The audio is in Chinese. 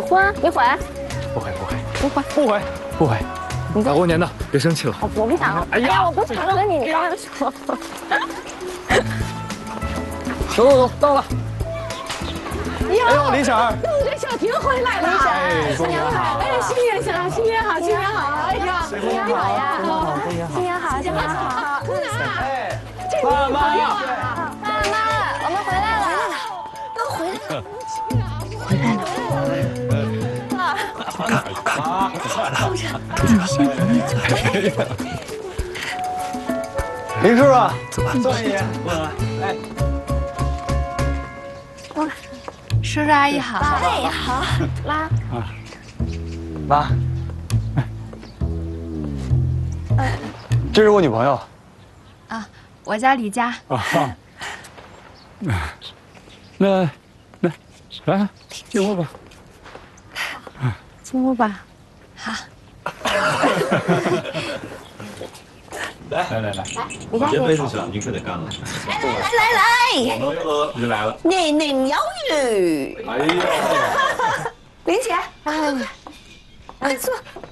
哇，你回？ 不回， 不回。 大过年的，别生气了。 我不想。哎呀，我不想和你这样说。 走，到了。 哎呦， 李婶儿， 这小婷回来了。新年好！哎，新年好，新年好，新年好！哎呀，新年好呀！新年好，新年好！ 哎，爸妈， 爸妈，我们回来了，都回来了，回来了。 好看，出去吧，先和你走。 林叔啊， 坐一爷，哎， 叔叔阿姨好。 哎，好，妈。 妈，这是我女朋友。 啊，我叫李佳。 啊，那来进屋吧。 进屋吧。好。 来， 你看， 这杯子上你可得干了。 来， 我们喝你就来了。 年年有余。 哎呀， 林姐，来，坐。